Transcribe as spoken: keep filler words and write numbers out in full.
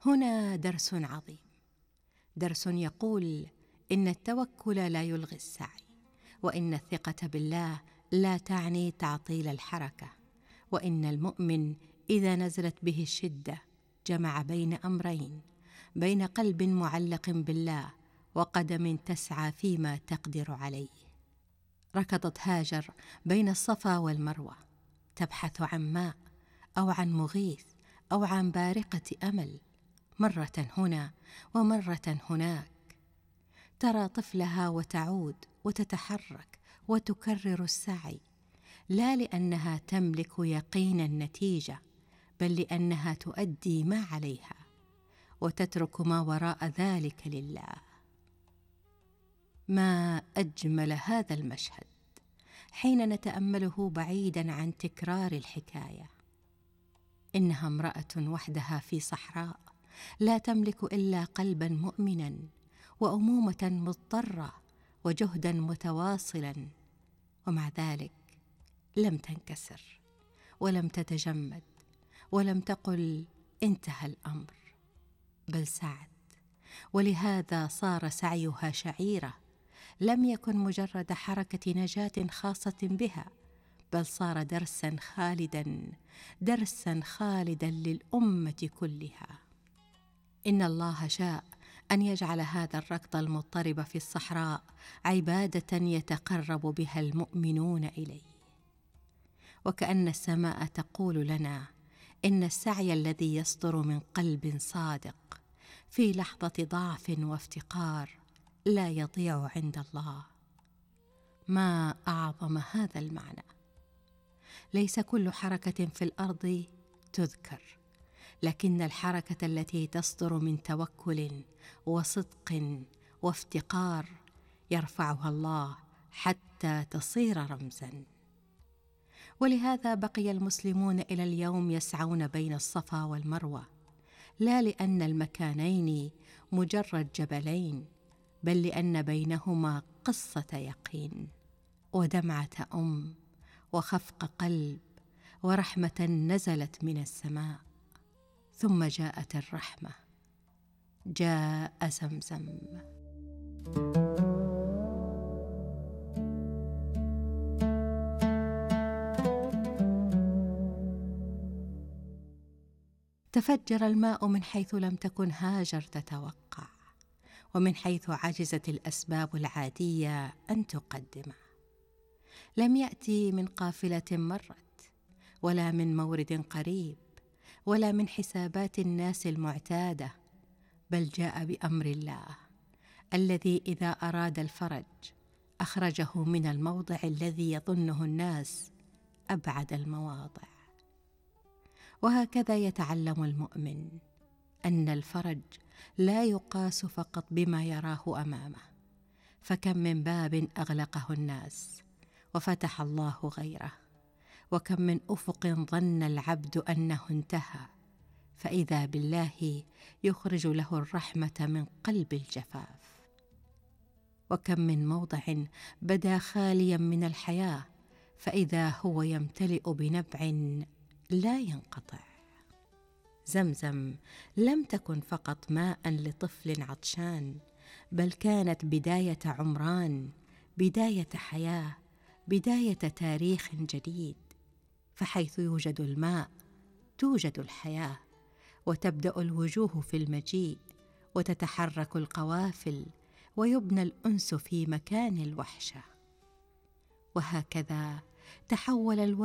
هنا درس عظيم، درس يقول إن التوكل لا يلغي السعي، وإن الثقة بالله لا تعني تعطيل الحركة، وإن المؤمن إذا نزلت به الشدة جمع بين أمرين، بين قلب معلق بالله وقدم تسعى فيما تقدر عليه. ركضت هاجر بين الصفا والمروة تبحث عن ماء أو عن مغيث أو عن بارقة أمل، مرة هنا ومرة هناك، ترى طفلها وتعود وتتحرك وتكرر السعي، لا لأنها تملك يقين النتيجة، بل لأنها تؤدي ما عليها وتترك ما وراء ذلك لله. ما أجمل هذا المشهد حين نتأمله بعيدا عن تكرار الحكاية. إنها امرأة وحدها في صحراء لا تملك إلا قلبا مؤمنا وأمومة مضطرة وجهدا متواصلا، ومع ذلك لم تنكسر ولم تتجمد ولم تقل انتهى الأمر، بل سعت، ولهذا صار سعيها شعيرة، لم يكن مجرد حركة نجاة خاصة بها، بل صار درسا خالدا درسا خالدا للأمة كلها. إن الله شاء أن يجعل هذا الركض المضطرب في الصحراء عبادة يتقرب بها المؤمنون إليه، وكأن السماء تقول لنا إن السعي الذي يصدر من قلب صادق في لحظة ضعف وافتقار لا يضيع عند الله. ما أعظم هذا المعنى! ليس كل حركة في الأرض تذكر، لكن الحركة التي تصدر من توكل وصدق وافتقار يرفعها الله حتى تصير رمزا. ولهذا بقي المسلمون إلى اليوم يسعون بين الصفا والمروة، لا لأن المكانين مجرد جبلين، بل لأن بينهما قصة يقين ودمعة أم وخفق قلب ورحمة نزلت من السماء. ثم جاءت الرحمة، جاء زمزم. تفجر الماء من حيث لم تكن هاجر تتوقع، ومن حيث عجزت الأسباب العادية أن تقدمه. لم يأتي من قافلة مرت، ولا من مورد قريب، ولا من حسابات الناس المعتادة، بل جاء بأمر الله الذي إذا أراد الفرج أخرجه من الموضع الذي يظنه الناس أبعد المواضع. وهكذا يتعلم المؤمن أن الفرج لا يقاس فقط بما يراه أمامه، فكم من باب أغلقه الناس وفتح الله غيره، وكم من أفق ظن العبد أنه انتهى، فإذا بالله يخرج له الرحمة من قلب الجفاف. وكم من موضع بدا خاليا من الحياة، فإذا هو يمتلئ بنبع لا ينقطع. زمزم لم تكن فقط ماء لطفل عطشان، بل كانت بداية عمران، بداية حياة، بداية تاريخ جديد. فحيث يوجد الماء توجد الحياة، وتبدأ الوجوه في المجيء، وتتحرك القوافل، ويبنى الأنس في مكان الوحشة. وهكذا تحول الوحش